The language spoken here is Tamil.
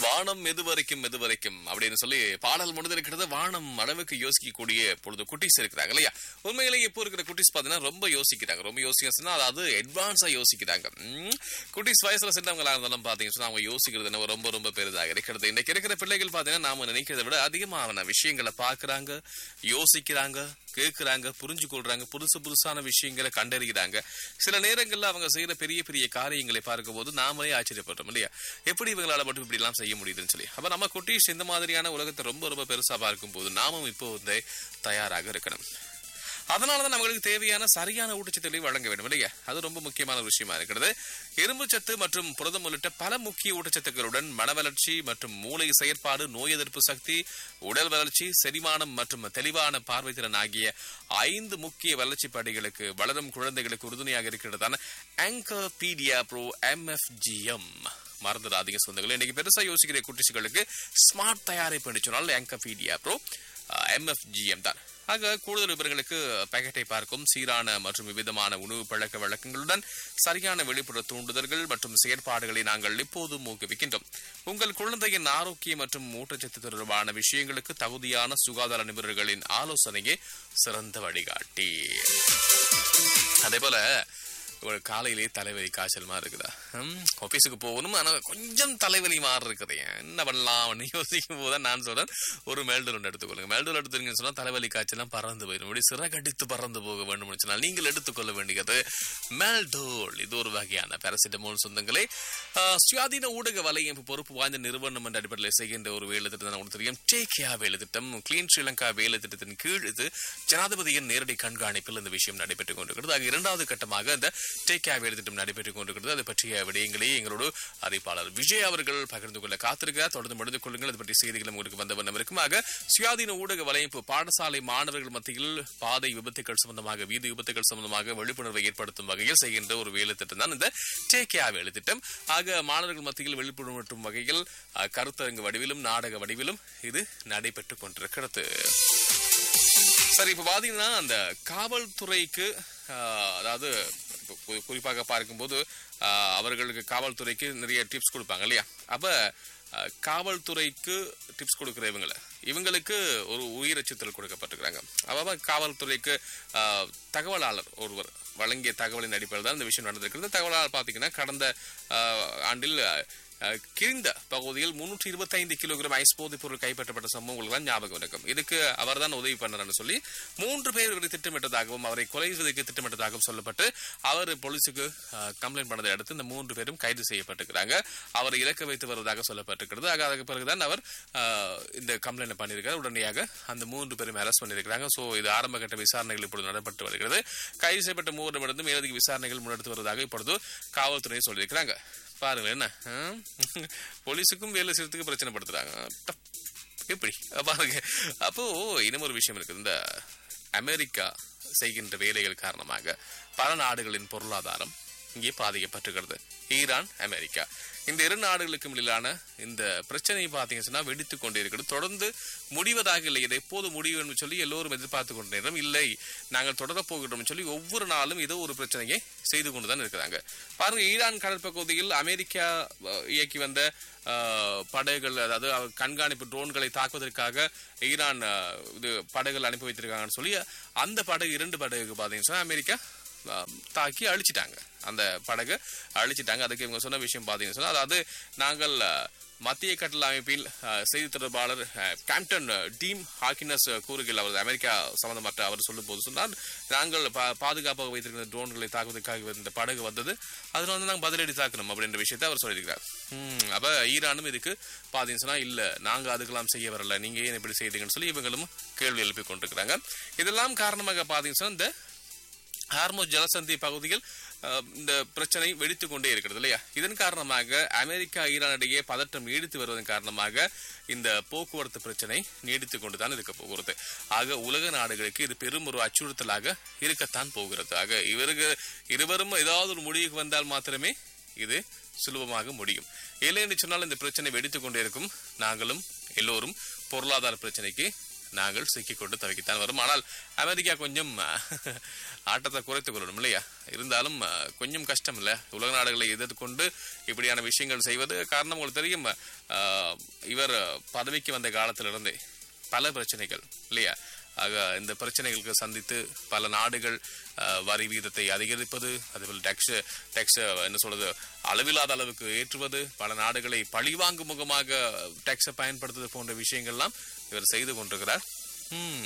வானம் மெதுவரைக்கும் அப்படின்னு சொல்லி பாடல் முடிந்திருக்கிறது. வானம் அளவுக்கு யோசிக்கக்கூடிய பொழுது குட்டிஸ் இருக்கிறாங்க இல்லையா? உண்மையிலேயே இப்போ இருக்கிற குட்டிஸ் பாத்தீங்கன்னா ரொம்ப யோசிக்கிறாங்க. ரொம்ப யோசிக்க அதாவது அட்வான்ஸா யோசிக்கிறாங்க. குட்டிஸ் வயசுல சேர்ந்தவங்களா இருந்தாலும் பாத்தீங்கன்னா அவங்க யோசிக்கிறது என்ன ரொம்ப ரொம்ப பெரிதாக இருக்கிறது. இன்னைக்கு இருக்கிற பிள்ளைகள் பாத்தீங்கன்னா நாம நினைக்கிறத விட அதிகமான விஷயங்களை பாக்குறாங்க, யோசிக்கிறாங்க, கேட்கிறாங்க, புரிஞ்சு கொள்றாங்க, புதுசான விஷயங்களை கண்டறிகிறாங்க. சில நேரங்கள்ல அவங்க செய்யற பெரிய பெரிய காரியங்களை பார்க்கும் போது நாமளே ஆச்சரியப்படுறோம் இல்லையா? எப்படி இவங்களால மட்டும் இப்படி எல்லாம் செய்ய முடியுதுன்னு சொல்லி. அப்ப நம்ம குட்டீஸ் இந்த மாதிரியான உலகத்தை ரொம்ப ரொம்ப பெருசா பார்க்கும் போது நாமும் இப்போ வந்து தயாராக இருக்கணும். அதனாலதான் நம்மளுக்கு தேவையான சரியான ஊட்டச்சத்துக்களை வழங்க வேண்டும் இல்லையா? அது ரொம்ப முக்கியமான ஒரு விஷயமா இருக்கிறது. இரும்பு சத்து மற்றும் புரதம் உள்ளிட்ட பல முக்கிய ஊட்டச்சத்துக்களுடன் மன வளர்ச்சி மற்றும் மூளை செயற்பாடு, நோய் எதிர்ப்பு சக்தி, உடல் வளர்ச்சி, செரிமானம் மற்றும் தெளிவான பார்வைத்திறன் ஆகிய 5 முக்கிய வளர்ச்சி படிகளுக்கு வளரும் குழந்தைகளுக்கு உறுதுணையாக இருக்கிறதான ஆங்கர்பீடியா ப்ரோ MFGM மறந்துடாதீங்க சொந்தங்களே. இன்னைக்கு பெருசா யோசிக்கிற குட்டிசுகளுக்கு ஸ்மார்ட் தயாரிப்பு சொன்னால் ஆங்கர்பீடியா ப்ரோ MFGM தான். ஆக கூடுதல் விவரங்களுக்கு பேக்கெட்டை பார்க்கும் சீரான மற்றும் விவிதமான உணவு பழக்க வழக்கங்களுடன் சரியான வெளிப்புற தூண்டுதல்கள் மற்றும் செயற்பாடுகளை நாங்கள் இப்போதும் ஊக்குவிக்கின்றோம். உங்கள் குழந்தையின் ஆரோக்கியம் மற்றும் ஊட்டச்சத்து தொடர்பான விஷயங்களுக்கு தகுதியான சுகாதார நிபுணர்களின் ஆலோசனையே சிறந்த வழிகாட்டி. அதே போல ஒரு காலையிலேயே தலைவலி காய்ச்சல் மாதிரி இருக்குதா? ஆபீஸுக்கு போகணும், ஆனா கொஞ்சம் தலைவலி மாதிரி இருக்குது, என்ன பண்ணலாம் யோசிக்கும் போதுதான் நான் சொல்றேன் ஒரு மெல்டோல் ஒன்று எடுத்துக்கொள்ளுங்க. மெல்டோல் எடுத்துருங்கன்னு சொன்னா தலைவலி காய்ச்சலாம் பறந்து போயிடும். அப்படி சிறகடித்து பறந்து போக வேண்டும் சொன்னால் நீங்கள் எடுத்துக்கொள்ள வேண்டியது மெல்டோல். இது ஒரு வகையான பாராசிட்டமோல் சொந்தங்களே. சுயாதீன ஊடக வலையமைப்பு பொறுப்பு வாய்ந்த நிறுவனம் என்ற அடிப்படையில் செய்கின்ற ஒரு வேலை திட்டம் உங்களுக்கு தெரியும். டேக் கேர் வேலை திட்டம், கிளீன் ஸ்ரீலங்கா வேலை திட்டத்தின் கீழ் இது ஜனாதிபதியின் நேரடி கண்காணிப்பில் இந்த விஷயம் நடைபெற்றுக் கொண்டிருக்கிறது. ஆக இரண்டாவது கட்டமாக இந்த டேக் கேர் வேலை திட்டம் நடைபெற்றுக் கொண்டிருக்கிறது. அது பற்றிய விடயங்களை எங்களோடு அறிவிப்பாளர் விஜய் அவர்கள் பகிர்ந்து கொள்ள காத்திருக்கிறார். தொடர்ந்து முடிந்து கொள்ளுங்கள். அது பற்றிய செய்திகளும் உங்களுக்கு வந்த வண்ணம் இருக்கும். ஆக சுயாதீன ஊடக வலையமைப்பு பாடசாலை மாணவர்கள் மத்தியில் பாதை விபத்துகள் சம்பந்தமாக, வீதி விபத்துகள் சம்பந்தமாக விழிப்புணர்வை ஏற்படுத்தும் வகையில் செய்கின்ற ஒரு வேலை திட்டம் தான் இந்த டேக் கேர் வேலை திட்டம். ஆக மாணவர்கள் மத்தியில் விழிப்புணர்வு வகையில் கருத்தரங்கு வடிவிலும் நாடக வடிவிலும் இது நடைபெற்றுக் கொண்டிருக்கிறது. சரி, இப்ப பாத்தீங்கன்னா அந்த காவல்துறைக்கு அதாவது குறிப்பாக பார்க்கும்போது அவர்களுக்கு காவல்துறைக்கு நிறைய டிப்ஸ் கொடுப்பாங்க இல்லையா? அப்ப காவல்துறைக்கு டிப்ஸ் கொடுக்கிற இவங்களுக்கு ஒரு உயிர் அச்சுறுத்தல் கொடுக்கப்பட்டிருக்கிறாங்க. அப்ப காவல்துறைக்கு தகவலாளர் ஒருவர் வழங்கிய தகவலின் அடிப்படையில் தான் இந்த விஷயம் நடந்திருக்கிறது. தகவலாளர் பாத்தீங்கன்னா கடந்த ஆண்டில் கிழிந்த பகுதியில் 325 கிலோகிராம் ஐஸ் போதைப் பொருள் கைப்பற்றப்பட்ட சம்பவங்கள் தான் ஞாபகம் இருக்கும். இதுக்கு அவர் தான் உதவி பண்ணார்னு சொல்லி 3 பேர் இவரை திட்டமிட்டதாகவும் அவரை கொலை செய்வதற்கு திட்டமிட்டதாகவும் சொல்லப்பட்டு அவர் போலீசுக்கு கம்ப்ளைண்ட் பண்ணதை அடுத்து இந்த 3 பேரும் கைது செய்யப்பட்டிருக்கிறாங்க. அவரை இலக்க வைத்து வருவதாக சொல்லப்பட்டிருக்கிறது. அதுக்கு பிறகுதான் அவர் இந்த கம்ப்ளைண்ட் பண்ணியிருக்கிறார். உடனடியாக அந்த 3 பேரும் அரெஸ்ட் பண்ணியிருக்கிறாங்க. சோ இது ஆரம்ப கட்ட விசாரணைகள் இப்பொழுது நடைபெற்று வருகிறது. கைது செய்யப்பட்ட 3 மேலதிக விசாரணைகள் முன்னெடுத்து வருவதாக இப்பொழுது காவல்துறை சொல்லியிருக்கிறாங்க. பாருங்க, என்ன போலீஸுக்கும் வேலை செய்யறதுக்கு பிரச்சனை படுத்துறாங்க எப்படி பாருங்க. அப்போ இன்னும் ஒரு விஷயம் இருக்குது. இந்த அமெரிக்கா செய்கின்ற வேலைகள் காரணமாக பல நாடுகளின் பொருளாதாரம் இங்கே பாதிக்கப்பட்டிருக்கிறது. ஈரான், அமெரிக்கா இந்த 2 நாடுகளுக்கும் இடையிலான இந்த பிரச்சனை பாத்தீங்கன்னா வெடித்துக் கொண்டே இருக்கிறது. தொடர்ந்து முடிவதாக இல்லை. இதை எப்போது முடியும் சொல்லி எல்லோரும் எதிர்பார்த்து கொண்டிருக்கிறோம். இல்லை, நாங்கள் தொடரப் போகிறோம் சொல்லி ஒவ்வொரு நாளும் ஏதோ ஒரு பிரச்சனையை செய்து கொண்டுதான் இருக்கிறாங்க. பாருங்க, ஈரான் கடற்பகுதியில் அமெரிக்கா இயக்கி வந்த படகுகள், அதாவது கண்காணிப்பு ட்ரோன்களை தாக்குவதற்காக ஈரான் இது படகுகள் அனுப்பி வைத்திருக்காங்கன்னு சொல்லி அந்த படகு 2 படகு பாத்தீங்கன்னா அமெரிக்கா தாக்கி அழிச்சிட்டாங்க. அந்த படகு அழிச்சிட்டாங்க. அதுக்கு இவங்க சொன்ன விஷயம் பாத்தீங்கன்னா, அதாவது நாங்கள் மத்திய கட்டள அமைப்பில் செய்தி தொடர்பாளர் கேப்டன் டீம் ஹாக்கினஸ் கூறுகையில் அவர் அமெரிக்கா சம்பந்தமற்ற அவர் சொல்லும் போது சொன்னார், நாங்கள் பாதுகாப்பாக வைத்திருக்கிற ட்ரோன்களை தாக்குவதற்காக இந்த படகு வந்தது, அதுல வந்து நாங்கள் பதிலடி தாக்கணும் அப்படின்ற விஷயத்தை அவர் சொல்லியிருக்கிறார். அப்ப ஈரானும் இதுக்கு பாத்தீங்கன்னா இல்ல, நாங்க அதுக்கெல்லாம் செய்ய வரல, நீங்க ஏன் இப்படி செய்தீங்கன்னு சொல்லி இவங்களும் கேள்வி எழுப்பி கொண்டிருக்கிறாங்க. இதெல்லாம் காரணமாக பாத்தீங்கன்னா இந்த ஹார்முஸ் ஜலசந்தி பகுதியில் இந்த பிரச்சனை வெடித்துக் கொண்டே இருக்கிறது இல்லையா? இதன் காரணமாக அமெரிக்கா ஈரான் இடையே பதட்டம் நீடித்து வருவதன் காரணமாக இந்த போக்குவரத்து பிரச்சனை நீடித்துக் கொண்டுதான் இருக்க போகிறது. ஆக உலக நாடுகளுக்கு இது பெரும் ஒரு அச்சுறுத்தலாக இருக்கத்தான் போகிறது. ஆக இருவரும் ஏதாவது ஒரு முடிவுக்கு வந்தால் மாத்திரமே இது சுலபமாக முடியும். இல்லை என்று சொன்னால் இந்த பிரச்சனை வெடித்துக் கொண்டே இருக்கும். நாங்களும் எல்லோரும் பொருளாதார பிரச்சனைக்கு நாங்கள் சிக்கிக்கொண்டு தவிக்கத்தான் வரும். ஆனால் அமெரிக்கா கொஞ்சம் ஆட்டத்தை குறைத்துக் கொள்ளணும் இல்லையா? இருந்தாலும் கொஞ்சம் கஷ்டம் இல்ல உலக நாடுகளை எதிர்கொண்டு இப்படியான விஷயங்கள் செய்வது. காரணம் உங்களுக்கு தெரியும், இவர் பதவிக்கு வந்த காலத்திலிருந்தே பல பிரச்சனைகள் இல்லையா? ஆக இந்த பிரச்சனைகளுக்கு சந்தித்து பல நாடுகள் வரி வீதத்தை அதிகரிப்பது, அதேபோல் டேக்ஸ் என்ன சொல்றது அளவில்லாத அளவுக்கு ஏற்றுவது, பல நாடுகளை பழிவாங்கும் முகமாக டேக்ஸை பயன்படுத்துவது போன்ற விஷயங்கள்லாம் இவர் செய்து கொண்டிருக்கிறார்.